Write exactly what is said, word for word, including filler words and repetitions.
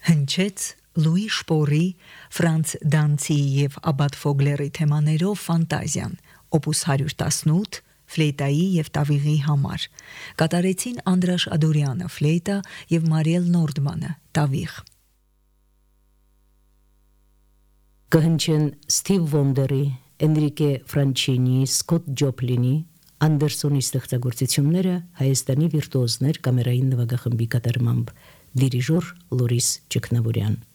Հնչեց Լուի Շպորի, Ֆրանց Դանցիի և Աբատ Ֆոգլերի թեմաներով ֆանտազիան, օպուս հարյուր տասնութ, ֆլեյտայի և տավիղի համար։ Կատարեցին Անդրաշ Ադորյանը, ֆլեյտա և Մարիել Նորդմանը, տավիղ։ Կհնչեն Սթիվ Վոնդերի, Էնրիկե Ֆրանչինի, Սկոտ Ջոպլինի, Անդերսոնի ստեղծագործությունները Հայաստանի վիրտուոզներ կամերային նվագախմբի կատարմամբ, դիրիժոր Լորիս Ճգնավորյան։